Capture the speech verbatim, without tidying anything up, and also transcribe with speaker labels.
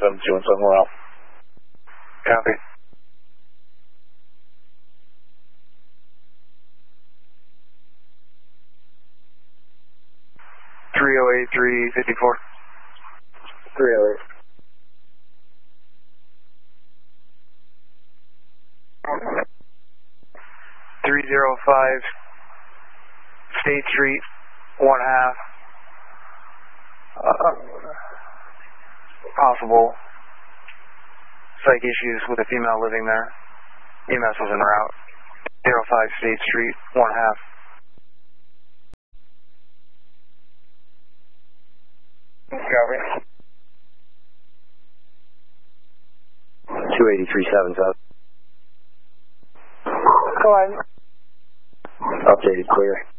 Speaker 1: seven two one seven, we're out.
Speaker 2: Copy. three oh eight, three fifty-four.
Speaker 1: three oh eight.
Speaker 2: three oh five, State Street, one half. Uh, possible psych issues with a female living there. E M S was en route. oh five State Street, one half.
Speaker 1: Copy.
Speaker 3: two eighty-three seven seven.
Speaker 1: Go ahead.
Speaker 3: Updated clear.